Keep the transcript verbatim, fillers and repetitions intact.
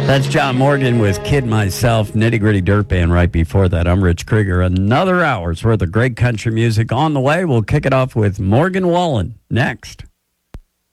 That's John Morgan with Kid Myself, Nitty Gritty Dirt Band right before that. I'm Rich Krieger. Another hour's worth of great country music on the way. We'll kick it off with Morgan Wallen next.